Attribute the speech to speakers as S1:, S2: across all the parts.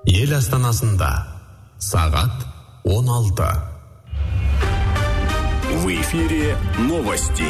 S1: Ел астанасында сағат 16.
S2: В эфире новости.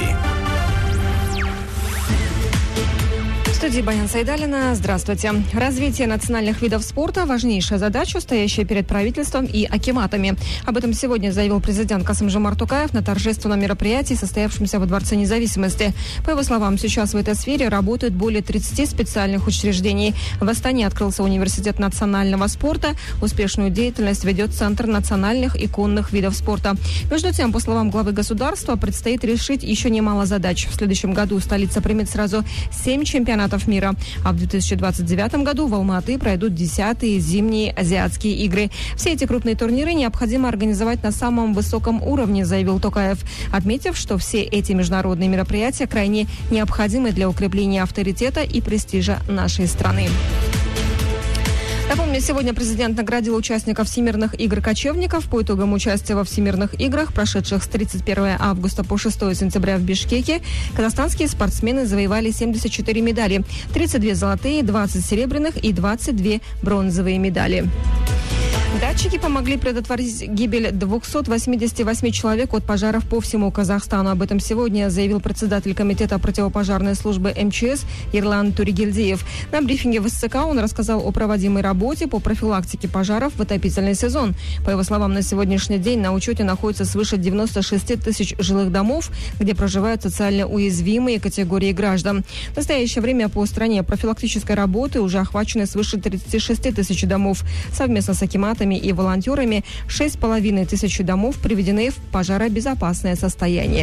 S3: В студии Баян Сайдалина. Здравствуйте. Развитие национальных видов спорта – важнейшая задача, стоящая перед правительством и акиматами. Об этом сегодня заявил президент Касым-Жомарт Токаев на торжественном мероприятии, состоявшемся во Дворце независимости. По его словам, сейчас в этой сфере работают более 30 специальных учреждений. В Астане открылся университет национального спорта. Успешную деятельность ведет Центр национальных и конных видов спорта. Между тем, по словам главы государства, предстоит решить еще немало задач. В следующем году столица примет сразу 7 чемпионатов мира. А в 2029 году в Алматы пройдут 10-е зимние азиатские игры. Все эти крупные турниры необходимо организовать на самом высоком уровне, заявил Токаев, отметив, что все эти международные мероприятия крайне необходимы для укрепления авторитета и престижа нашей страны. Напомню, сегодня президент наградил участников Всемирных игр кочевников. По итогам участия во Всемирных играх, прошедших с 31 августа по 6 сентября в Бишкеке, казахстанские спортсмены завоевали 74 медали. 32 золотые, 20 серебряных и 22 бронзовые медали. Датчики помогли предотвратить гибель 288 человек от пожаров по всему Казахстану. Об этом сегодня заявил председатель комитета противопожарной службы МЧС Ерлан Туригельдиев. На брифинге в СЦК он рассказал о проводимой работе по профилактике пожаров в отопительный сезон. По его словам, на сегодняшний день на учете находится свыше 96 тысяч жилых домов, где проживают социально уязвимые категории граждан. В настоящее время по стране профилактической работы уже охвачены свыше 36 тысяч домов. Совместно с акиматами и волонтерами 6,5 тысяч домов приведены в пожаробезопасное состояние.